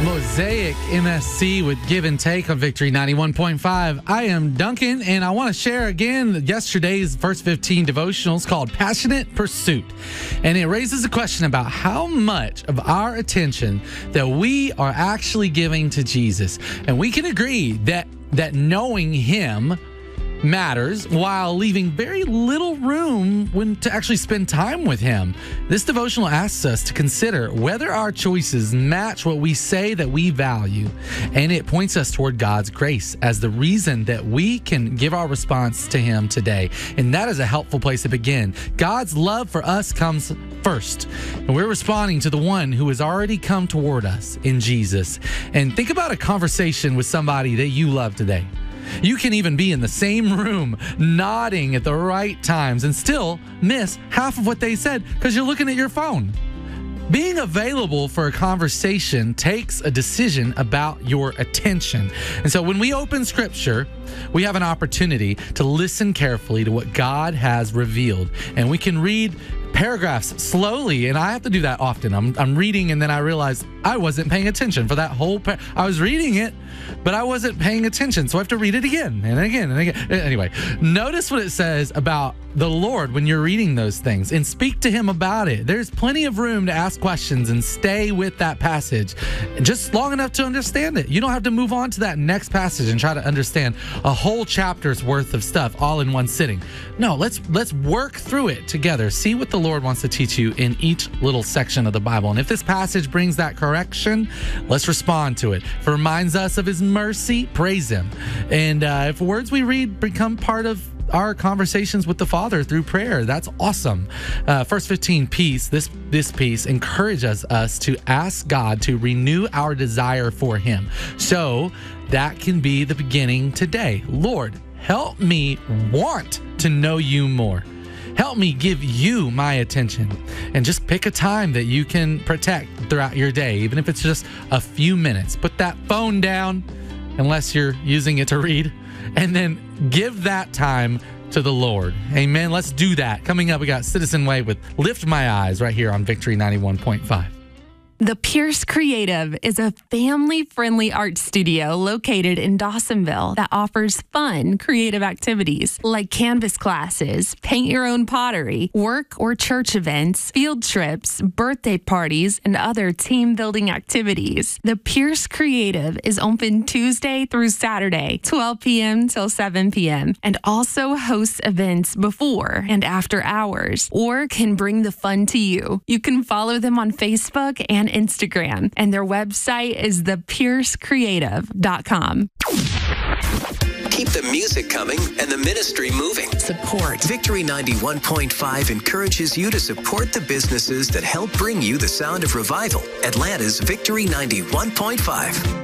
Mosaic MSC with Give and Take on Victory 91.5. I am Duncan, and I want to share again yesterday's First 15 devotionals called Passionate Pursuit. And it raises a question about how much of our attention that we are actually giving to Jesus. And we can agree that knowing Him matters while leaving very little room to actually spend time with Him. This devotional asks us to consider whether our choices match what we say that we value, and it points us toward God's grace as the reason that we can give our response to Him today. And that is a helpful place to begin. God's love for us comes first, and we're responding to the one who has already come toward us in Jesus. And think about a conversation with somebody that you love today. You can even be in the same room, nodding at the right times, and still miss half of what they said because you're looking at your phone. Being available for a conversation takes a decision about your attention. And so when we open Scripture, we have an opportunity to listen carefully to what God has revealed. And we can read paragraphs slowly, and I have to do that often. I'm reading, and then I realize I wasn't paying attention for that whole I was reading it, but I wasn't paying attention, so I have to read it again and again and again. Anyway, notice what it says about the Lord when you're reading those things, and speak to Him about it. There's plenty of room to ask questions and stay with that passage just long enough to understand it. You don't have to move on to that next passage and try to understand a whole chapter's worth of stuff all in one sitting. No, let's work through it together. See what the Lord wants to teach you in each little section of the Bible. And if this passage brings that correction, let's respond to it. If it reminds us of His mercy, praise Him. And if words we read become part of our conversations with the Father through prayer, that's awesome. First 15 piece, this piece encourages us to ask God to renew our desire for Him. So that can be the beginning today. Lord, help me want to know You more. Help me give You my attention. And just pick a time that you can protect throughout your day, even if it's just a few minutes. Put that phone down, unless you're using it to read, and then give that time to the Lord. Amen. Let's do that. Coming up, we got Citizen Way with Lift My Eyes right here on Victory 91.5. The Pierce Creative is a family-friendly art studio located in Dawsonville that offers fun, creative activities like canvas classes, paint your own pottery, work or church events, field trips, birthday parties, and other team-building activities. The Pierce Creative is open Tuesday through Saturday, 12 p.m. till 7 p.m., and also hosts events before and after hours, or can bring the fun to you. You can follow them on Facebook and Instagram, and their website is thepiercecreative.com. Keep the music coming and the ministry moving. Support. Victory 91.5 encourages you to support the businesses that help bring you the sound of revival. Atlanta's Victory 91.5.